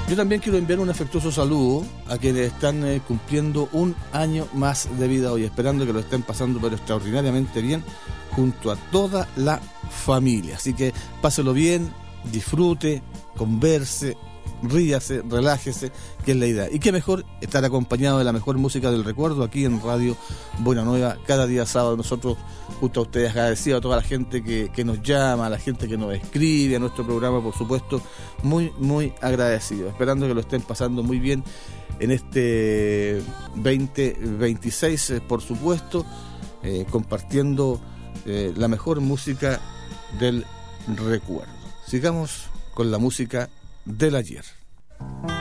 Yo también quiero enviar un afectuoso saludo a quienes están cumpliendo un año más de vida hoy, esperando que lo estén pasando pero extraordinariamente bien junto a toda la familia. Así que páselo bien, disfrute, converse, ríase, relájese, que es la idea. Y qué mejor estar acompañado de la mejor música del recuerdo aquí en Radio Buena Nueva, cada día sábado. Nosotros, justo a ustedes, agradecidos a toda la gente que nos llama, a la gente que nos escribe, a nuestro programa, por supuesto, muy, muy agradecidos, esperando que lo estén pasando muy bien en este 2026, por supuesto, compartiendo la mejor música del recuerdo. Sigamos con la música del ayer.